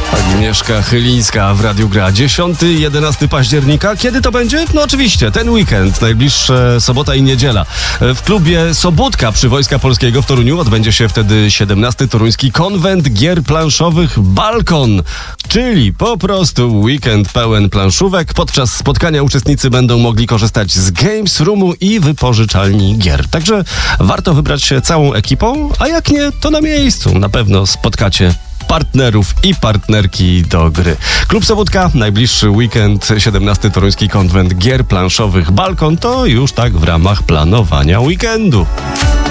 Agnieszka Chylińska w Radiu Gra. 10-11 października. Kiedy to będzie? No oczywiście, ten weekend, najbliższe sobota i niedziela. W klubie Sobótka przy Wojska Polskiego w Toruniu odbędzie się wtedy 17. Toruński Konwent Gier Planszowych Balkon. Czyli po prostu weekend pełen planszówek. Podczas spotkania uczestnicy będą mogli korzystać z Games Roomu i wypożyczalni gier. Także warto wybrać się całą ekipą, a jak nie, to na miejscu. Na pewno spotkacie partnerów i partnerki do gry. Klub Sobótka, najbliższy weekend, 17. Toruński Konwent Gier Planszowych Balkon, to już tak w ramach planowania weekendu.